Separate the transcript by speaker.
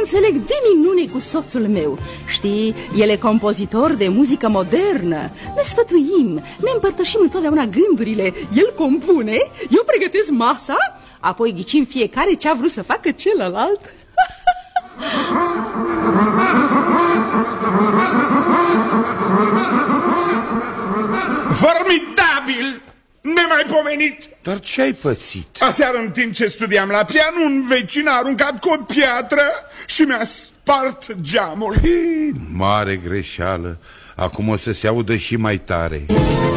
Speaker 1: înțeleg de minune cu soțul meu. Știi, el e compozitor de muzică modernă. Ne sfătuim, ne împărtășim întotdeauna gândurile. El compune, eu pregătesc masa, apoi ghicim fiecare ce a vrut să facă celălalt.
Speaker 2: Formidabil! Nemaipomenit!
Speaker 3: Dar ce ai pățit?
Speaker 2: Aseară, în timp ce studiam la pian, un vecin a aruncat cu o piatră și mi-a spart geamul.
Speaker 3: Mare greșeală. Acum o să se audă și mai tare.